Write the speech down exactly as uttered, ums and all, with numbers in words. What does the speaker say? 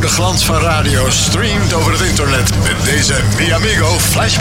oude glans van radio streamt over het internet met deze Mi Amigo Flashback.